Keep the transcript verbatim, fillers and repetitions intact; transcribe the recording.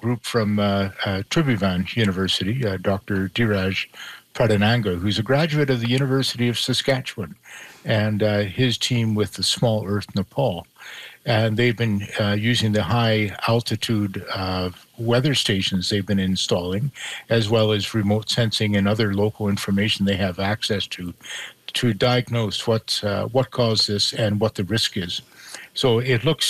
group from uh, uh, Tribhuvan University, uh, Doctor Dhiraj Pradhananga, who's a graduate of the University of Saskatchewan, and uh, his team with the Small Earth Nepal. And they've been uh, using the high altitude uh, weather stations they've been installing, as well as remote sensing and other local information they have access to, to diagnose what uh, what caused this and what the risk is. So it looks